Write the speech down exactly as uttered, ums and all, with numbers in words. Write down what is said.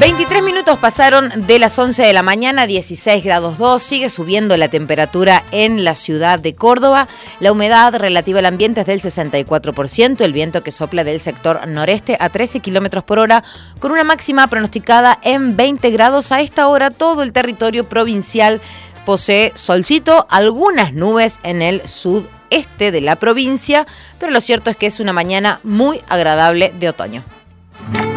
veintitrés minutos pasaron de las once de la mañana, dieciséis grados dos, sigue subiendo la temperatura en la ciudad de Córdoba. La humedad relativa al ambiente es del sesenta y cuatro por ciento, el viento que sopla del sector noreste a trece kilómetros por hora, con una máxima pronosticada en veinte grados. A esta hora todo el territorio provincial posee solcito, algunas nubes en el sudeste de la provincia, pero lo cierto es que es una mañana muy agradable de otoño.